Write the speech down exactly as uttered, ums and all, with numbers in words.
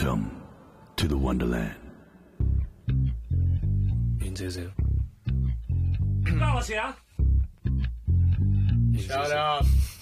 Welcome to the Wonderland. 云姐姐， 到了钱。 Shout out。